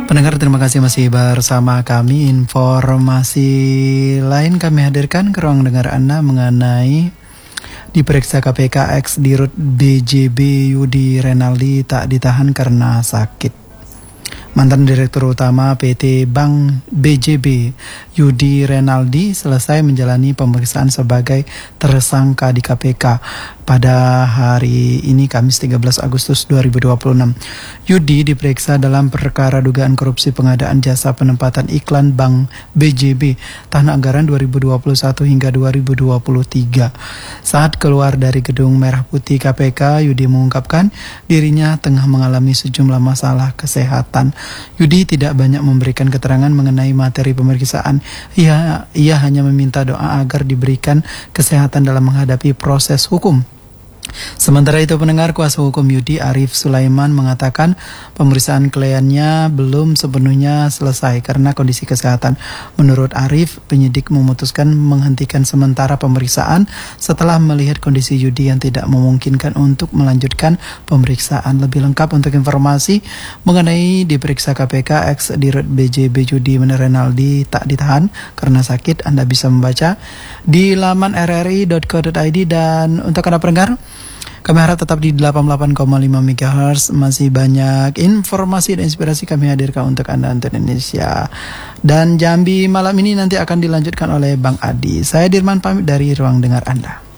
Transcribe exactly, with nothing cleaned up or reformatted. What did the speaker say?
Pendengar, terima kasih masih bersama kami. Informasi lain kami hadirkan ke ruang dengar Anda mengenai diperiksa K P K ex Dirut B J B Yudi Renaldi tak ditahan karena sakit. Mantan Direktur Utama P T Bank B J B Yudi Renaldi selesai menjalani pemeriksaan sebagai tersangka di K P K pada hari ini Kamis tiga belas Agustus dua ribu dua puluh enam. Yudi diperiksa dalam perkara dugaan korupsi pengadaan jasa penempatan iklan Bank B J B tahun anggaran dua ribu dua puluh satu hingga dua ribu dua puluh tiga. Saat keluar dari gedung Merah Putih K P K, Yudi mengungkapkan dirinya tengah mengalami sejumlah masalah kesehatan. Yudi tidak banyak memberikan keterangan mengenai materi pemeriksaan. Ia, ia hanya meminta doa agar diberikan kesehatan dalam menghadapi proses hukum. Sementara itu, pendengar, kuasa hukum Yudi, Arif Sulaiman, mengatakan pemeriksaan kliennya belum sepenuhnya selesai karena kondisi kesehatan. Menurut Arif, penyidik memutuskan menghentikan sementara pemeriksaan setelah melihat kondisi Yudi yang tidak memungkinkan untuk melanjutkan pemeriksaan. Lebih lengkap untuk informasi mengenai diperiksa K P K ex Dirut B J B Yudi Renaldi tak ditahan karena sakit, Anda bisa membaca di laman r r i dot co dot i d. Dan untuk Anda pendengar, kami harap tetap di delapan puluh delapan koma lima megahertz. Masih banyak informasi dan inspirasi kami hadirkan untuk Anda untuk Indonesia. Dan Jambi malam ini nanti akan dilanjutkan oleh Bang Adi. Saya Dirman pamit dari ruang dengar Anda.